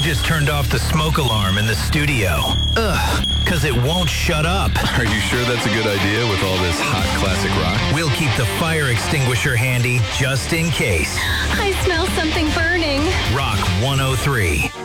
just turned off the smoke alarm in the studio. Ugh, because it won't shut up. Are you sure that's a good idea with all this hot classic rock? We'll keep the fire extinguisher handy just in case. I smell something burning. Rock 103.